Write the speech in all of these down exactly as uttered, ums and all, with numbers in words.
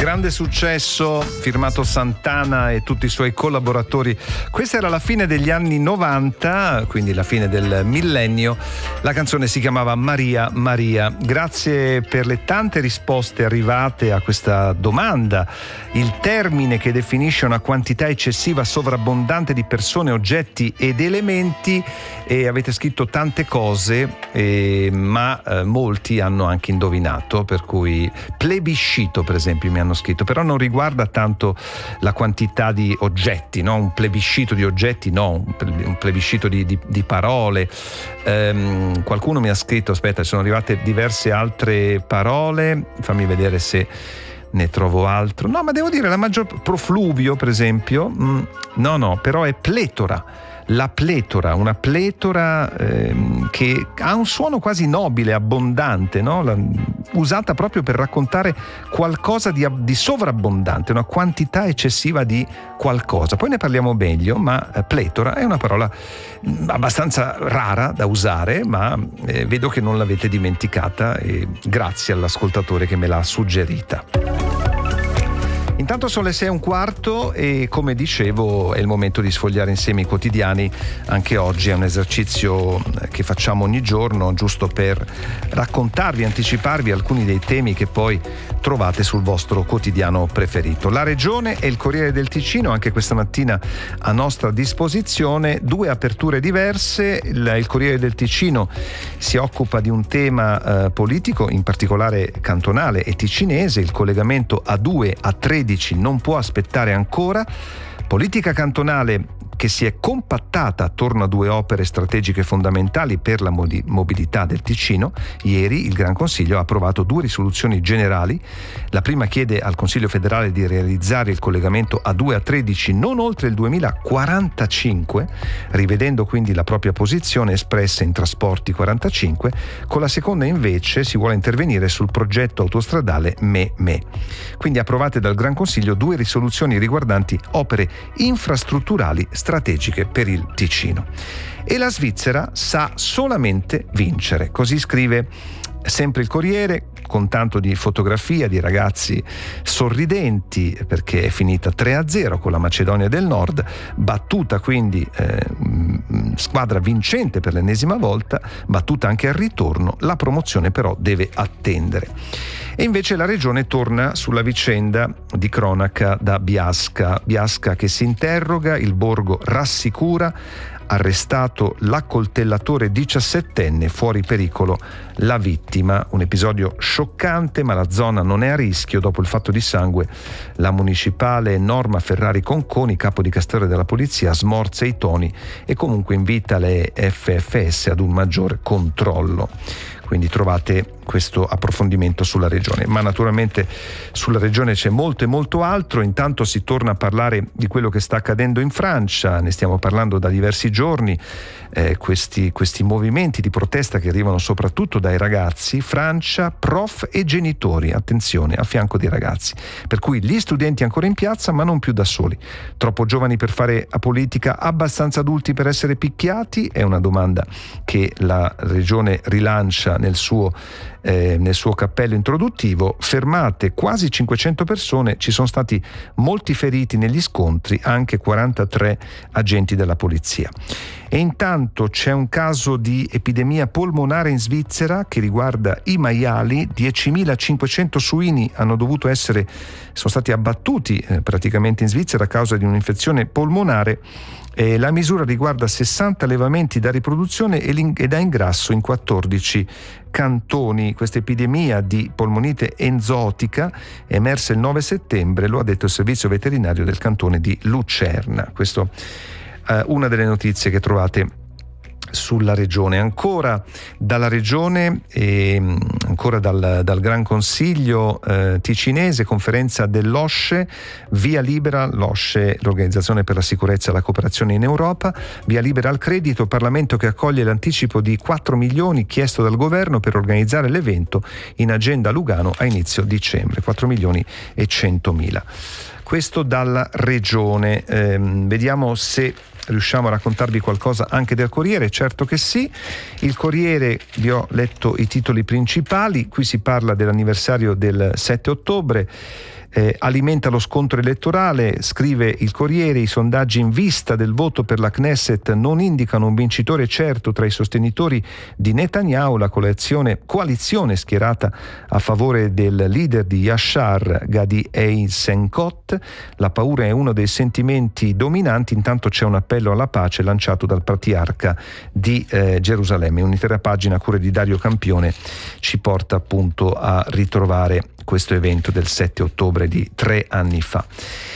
Grande successo, firmato Santana e tutti i suoi collaboratori. Questa era la fine degli anni novanta, quindi la fine del millennio. La canzone si chiamava Maria Maria. Grazie per le tante risposte arrivate a questa domanda. Il termine che definisce una quantità eccessiva, sovrabbondante di persone, oggetti ed elementi, e avete scritto tante cose, eh, ma eh, molti hanno anche indovinato, per cui plebiscito per esempio mi hanno scritto, però non riguarda tanto la quantità di oggetti, no? Un plebiscito di oggetti, no, un plebiscito di, di, di parole. Ehm, qualcuno mi ha scritto, aspetta, sono arrivate diverse altre parole, fammi vedere se ne trovo altro. No, ma devo dire la maggior, profluvio per esempio, mm, no no, però è pletora. La pletora, una pletora ehm, che ha un suono quasi nobile, abbondante, no? La, usata proprio per raccontare qualcosa di, di sovrabbondante, una quantità eccessiva di qualcosa. Poi ne parliamo meglio, ma eh, pletora è una parola abbastanza rara da usare, ma eh, vedo che non l'avete dimenticata, e grazie all'ascoltatore che me l'ha suggerita. Intanto sono le sei e un quarto e, come dicevo, è il momento di sfogliare insieme i quotidiani. Anche oggi è un esercizio che facciamo ogni giorno, giusto per raccontarvi, anticiparvi alcuni dei temi che poi trovate sul vostro quotidiano preferito. La Regione e il Corriere del Ticino, anche questa mattina a nostra disposizione, due aperture diverse. Il, il Corriere del Ticino si occupa di un tema eh, politico, in particolare cantonale e ticinese. Il collegamento A due A tredici non può aspettare ancora. Politica cantonale che si è compattata attorno a due opere strategiche fondamentali per la mobilità del Ticino. Ieri il Gran Consiglio ha approvato due risoluzioni generali. La prima chiede al Consiglio federale di realizzare il collegamento A due A tredici non oltre il duemilaquarantacinque, rivedendo quindi la propria posizione espressa in Trasporti quarantacinque. Con la seconda invece si vuole intervenire sul progetto autostradale Me-Me. Quindi approvate dal Gran Consiglio due risoluzioni riguardanti opere infrastrutturali strategiche per il Ticino. E la Svizzera sa solamente vincere, così scrive sempre il Corriere, con tanto di fotografia di ragazzi sorridenti, perché è finita tre a zero con la Macedonia del Nord, battuta quindi eh, squadra vincente per l'ennesima volta, battuta anche al ritorno. La promozione però deve attendere. E invece la Regione torna sulla vicenda di cronaca da Biasca. Biasca che si interroga, il borgo rassicura, arrestato l'accoltellatore diciassettenne, fuori pericolo la vittima. Un episodio scioccante, ma la zona non è a rischio. Dopo il fatto di sangue, la municipale Norma Ferrari Conconi, capo di Castello della Polizia, smorza i toni e comunque invita le F F S ad un maggiore controllo. Quindi trovate questo approfondimento sulla Regione, ma naturalmente sulla Regione c'è molto e molto altro. Intanto si torna a parlare di quello che sta accadendo in Francia, ne stiamo parlando da diversi giorni, eh, questi, questi movimenti di protesta che arrivano soprattutto dai ragazzi. Francia, prof e genitori, attenzione, a fianco dei ragazzi, per cui gli studenti ancora in piazza ma non più da soli. Troppo giovani per fare a politica, abbastanza adulti per essere picchiati? È una domanda che la Regione rilancia nel suo Eh, nel suo cappello introduttivo. Fermate quasi cinquecento persone, ci sono stati molti feriti negli scontri, anche quarantatré agenti della polizia. E intanto c'è un caso di epidemia polmonare in Svizzera che riguarda i maiali. diecimilacinquecento suini hanno dovuto essere, sono stati abbattuti eh, praticamente in Svizzera a causa di un'infezione polmonare. E la misura riguarda sessanta allevamenti da riproduzione e da ingrasso in quattordici cantoni. Questa epidemia di polmonite enzootica è emersa il nove settembre, lo ha detto il servizio veterinario del cantone di Lucerna. Questa è eh, una delle notizie che trovate sulla Regione. Ancora dalla Regione e ancora dal, dal Gran Consiglio eh, ticinese, conferenza dell'OSCE, via libera, l'OSCE, l'Organizzazione per la Sicurezza e la Cooperazione in Europa, via libera al credito, Parlamento che accoglie l'anticipo di quattro milioni chiesto dal governo per organizzare l'evento in agenda a Lugano a inizio dicembre, quattro milioni e centomila. Questo dalla Regione. Eh, vediamo se riusciamo a raccontarvi qualcosa anche del Corriere. Certo che sì. Il Corriere, vi ho letto i titoli principali. Qui si parla dell'anniversario del sette ottobre. eh, alimenta lo scontro elettorale. Scrive il Corriere: i sondaggi in vista del voto per la Knesset non indicano un vincitore certo tra i sostenitori di Netanyahu. La coalizione, coalizione schierata a favore del leader di Yashar, Gadi Eisenkot. La paura è uno dei sentimenti dominanti. Intanto c'è un appello alla pace lanciato dal patriarca di eh, Gerusalemme. Un'intera pagina a cura di Dario Campione ci porta appunto a ritrovare questo evento del sette ottobre di tre anni fa.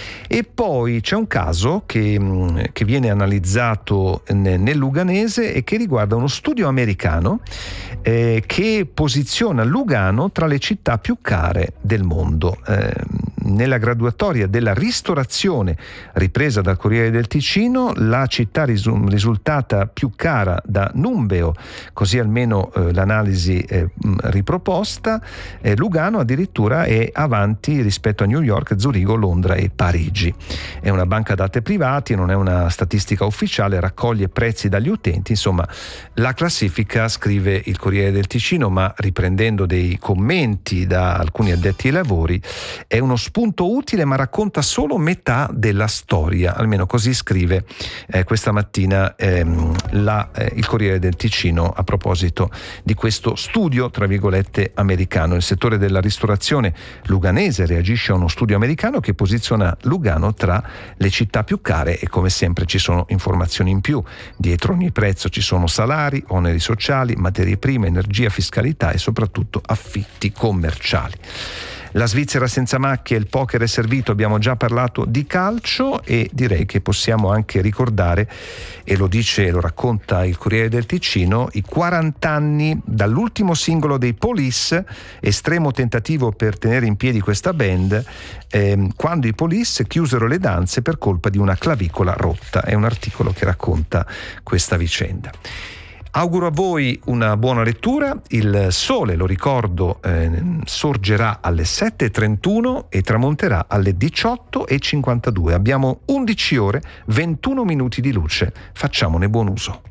E poi c'è un caso che, che viene analizzato nel Luganese e che riguarda uno studio americano eh, che posiziona Lugano tra le città più care del mondo. Eh, nella graduatoria della ristorazione ripresa dal Corriere del Ticino, la città risu- risultata più cara da Numbeo, così almeno eh, l'analisi eh, riproposta, eh, Lugano addirittura è avanti rispetto a New York, Zurigo, Londra e Parigi. È una banca dati privati, non è una statistica ufficiale, raccoglie prezzi dagli utenti. Insomma, la classifica, scrive il Corriere del Ticino, ma riprendendo dei commenti da alcuni addetti ai lavori, è uno spunto utile ma racconta solo metà della storia, almeno così scrive eh, questa mattina ehm, la, eh, il Corriere del Ticino a proposito di questo studio tra virgolette americano. Il settore della ristorazione luganese reagisce a uno studio americano che posiziona Lugano tra le città più care e come sempre ci sono informazioni in più. Dietro ogni prezzo ci sono salari, oneri sociali, materie prime, energia, fiscalità e soprattutto affitti commerciali. La Svizzera senza macchie, il poker è servito, abbiamo già parlato di calcio e direi che possiamo anche ricordare, e lo dice e lo racconta il Corriere del Ticino, i quaranta anni dall'ultimo singolo dei Police, estremo tentativo per tenere in piedi questa band, ehm, quando i Police chiusero le danze per colpa di una clavicola rotta. È un articolo che racconta questa vicenda. Auguro a voi una buona lettura. Il sole, lo ricordo, eh, sorgerà alle sette e trentuno e tramonterà alle diciotto e cinquantadue. Abbiamo undici ore, ventuno minuti di luce. Facciamone buon uso.